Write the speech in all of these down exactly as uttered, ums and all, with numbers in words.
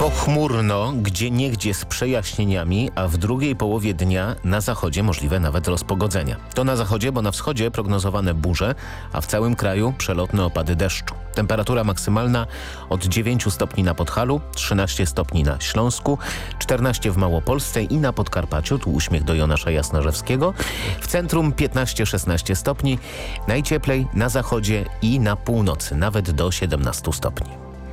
Pochmurno, gdzieniegdzie z przejaśnieniami, a w drugiej połowie dnia na zachodzie możliwe nawet rozpogodzenia. To na zachodzie, bo na wschodzie prognozowane burze, a w całym kraju przelotne opady deszczu. Temperatura maksymalna od dziewięciu stopni na Podhalu, trzynaście stopni na Śląsku, czternaście w Małopolsce i na Podkarpaciu, tu uśmiech do Jonasza Jasnorzewskiego. W centrum piętnaście szesnaście stopni, najcieplej na zachodzie i na północy, nawet do siedemnastu stopni.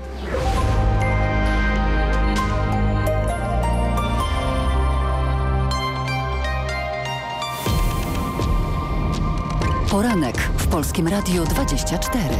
Poranek w Polskim Radiu dwadzieścia cztery.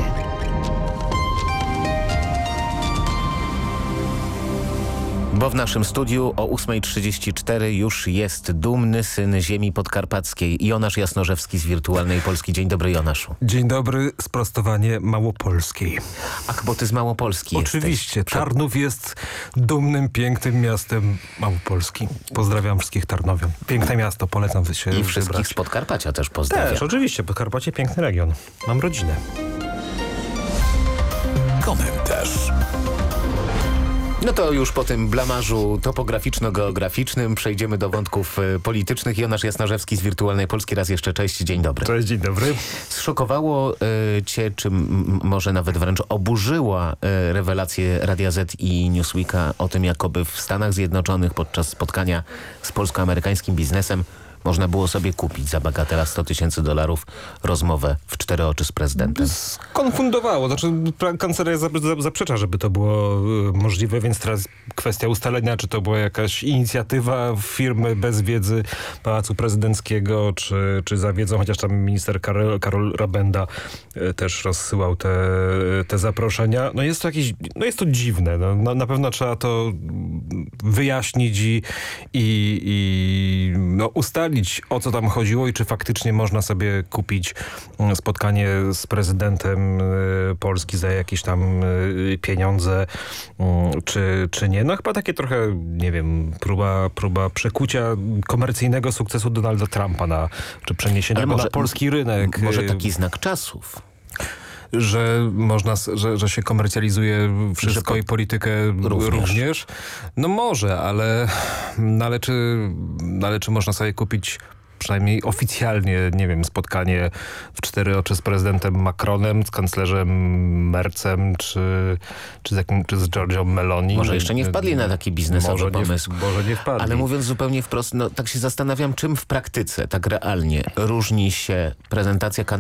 Bo w naszym studiu o ósma trzydzieści cztery już jest dumny syn ziemi podkarpackiej, Jonasz Jasnorzewski z Wirtualnej Polski. Dzień dobry, Jonaszu. Dzień dobry, sprostowanie małopolskiej. Ach, bo ty z Małopolski Oczywiście, jesteś. Tarnów jest dumnym, pięknym miastem Małopolski. Pozdrawiam wszystkich Tarnowian. Piękne miasto, polecam się I wszystkich wybrać. z Podkarpacia też pozdrawiam. Też, oczywiście, Podkarpacie piękny region. Mam rodzinę. Komentarz. No to już po tym blamarzu topograficzno-geograficznym przejdziemy do wątków y, politycznych. Jonasz Jasnorzewski z Wirtualnej Polski. Raz jeszcze cześć, dzień dobry. Cześć, dzień dobry. Zszokowało y, cię, czy m, może nawet wręcz oburzyła y, rewelację Radia Z i Newsweeka o tym, jakoby w Stanach Zjednoczonych podczas spotkania z polsko-amerykańskim biznesem można było sobie kupić za bagatela sto tysięcy dolarów rozmowę w cztery oczy z prezydentem. Skonfundowało. Znaczy, pra- kancelaria zaprzecza, żeby to było y, możliwe, więc teraz kwestia ustalenia, czy to była jakaś inicjatywa firmy bez wiedzy Pałacu Prezydenckiego, czy, czy za wiedzą, chociaż tam minister Karol, Karol Rabenda y, też rozsyłał te, te zaproszenia. No jest to jakieś, no jest to dziwne. No, na, na pewno trzeba to wyjaśnić i, i, i no, ustalić, o co tam chodziło i czy faktycznie można sobie kupić spotkanie z prezydentem y, Polski za jakieś tam y, pieniądze, y, czy, czy nie. No chyba takie trochę, nie wiem, próba, próba przekucia komercyjnego sukcesu Donalda Trumpa na, czy przeniesienia go na polski rynek. Może taki znak czasów. Że można, że, że się komercjalizuje wszystko Że i politykę również. również. No może, ale, no ale, czy, no ale czy można sobie kupić przynajmniej oficjalnie, nie wiem, spotkanie w cztery oczy z prezydentem Macronem, z kanclerzem Mercem, czy, czy, z, jakim, czy z Giorgią Meloni. Może jeszcze nie wpadli na taki biznesowy może pomysł. Nie, może nie wpadli. Ale mówiąc zupełnie wprost, no tak się zastanawiam, czym w praktyce, tak realnie różni się prezentacja